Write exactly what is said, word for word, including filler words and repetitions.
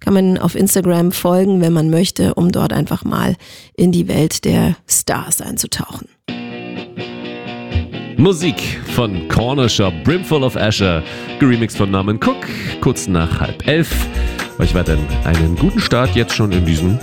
kann man auf Instagram folgen, wenn man möchte, um dort einfach mal in die Welt der Stars einzutauchen. Musik von Cornisher, Brimful of Asher, geremixed von Norman Cook, kurz nach halb elf. Euch weiterhin einen guten Start jetzt schon in diesen